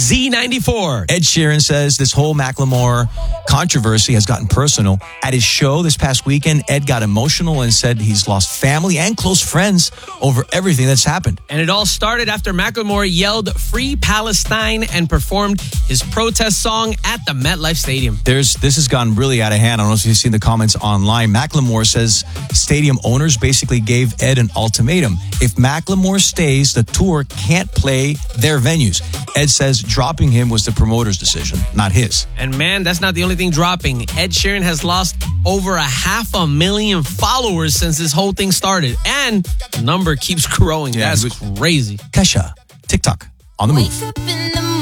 Z94. Ed Sheeran says this whole Macklemore controversy has gotten personal. At his show this past weekend, Ed got emotional and said he's lost family and close friends over everything that's happened. And it all started after Macklemore yelled "Free Palestine" and performed his protest song at the MetLife Stadium. This has gone really out of hand. I don't know if you've seen the comments online. Macklemore says stadium owners basically gave Ed an ultimatum. If Macklemore stays, the tour can't play their venues. Ed says dropping him was the promoter's decision, not his. And man, that's not the only thing dropping. Ed Sheeran has lost over 500,000 followers since this whole thing started. And the number keeps growing. Yeah, that's crazy. Kesha, TikTok, on the move. Wake up in the